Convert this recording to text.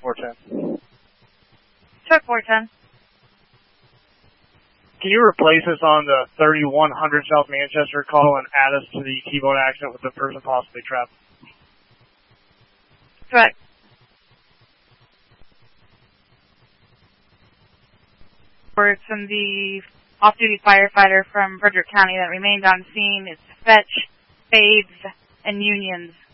410. Truck 410. Can you replace us on the 3100 South Manchester call and add us to the T-bone accident with the person possibly trapped? Correct. Word from the off-duty firefighter from Frederick County that remained on scene is Fetch, Faves, and Unions.